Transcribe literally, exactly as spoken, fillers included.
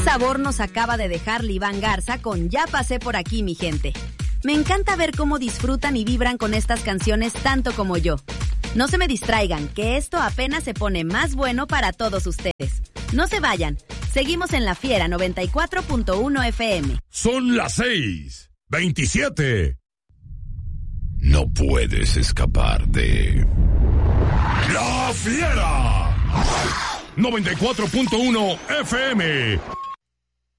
sabor nos acaba de dejar Liván Garza con Ya pasé por aquí, mi gente. Me encanta ver cómo disfrutan y vibran con estas canciones tanto como yo. No se me distraigan, que esto apenas se pone más bueno para todos ustedes. No se vayan, seguimos en La Fiera noventa y cuatro punto uno F M. Son las seis veintisiete. No puedes escapar de La Fiera noventa y cuatro punto uno F M.